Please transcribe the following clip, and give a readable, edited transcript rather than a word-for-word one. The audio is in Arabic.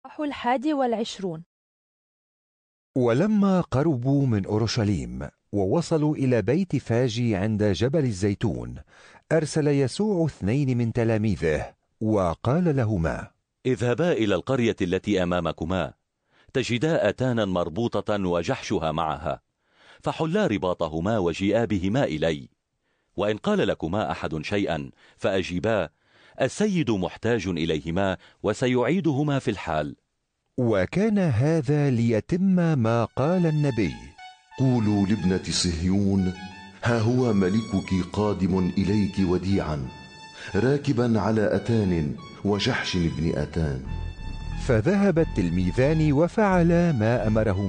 21. ولما قربوا من أورشليم ووصلوا إلى بيت فاجي عند جبل الزيتون، أرسل يسوع 2 من تلاميذه وقال لهما: اذهبا إلى القرية التي أمامكما، تجدا أتانا مربوطة وجحشها معها، فحلا رباطهما وجيئا بهما إلي. وإن قال لكما أحد شيئا فأجيبا: السيد محتاج إليهما وسيعيدهما في الحال. وكان هذا ليتم ما قال النبي: قولوا لابنة صهيون: ها هو ملكك قادم إليك وديعا، راكبا على أتان وجحش ابن أتان. فذهب التلميذان وفعلا ما أمرهما